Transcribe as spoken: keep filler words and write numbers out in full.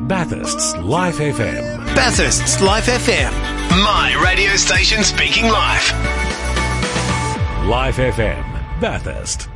Bathurst's Life F M. Bathurst's Life F M. My radio station speaking life. Life F M, Bathurst.